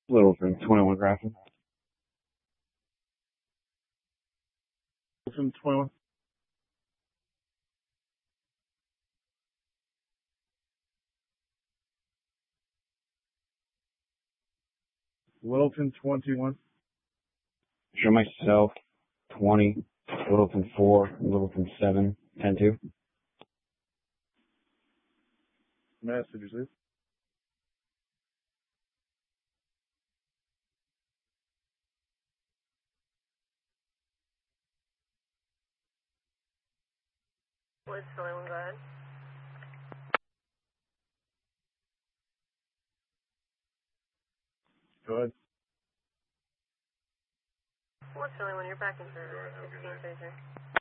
Littleton, 21 Grafton. Littleton, 21. Littleton, 21. Show myself, 20. Littleton, 4. Littleton, 7. 10-2. Messages, please. Woods 21, go ahead. Go ahead. Woods 21, you're back in service, 16 Tracer.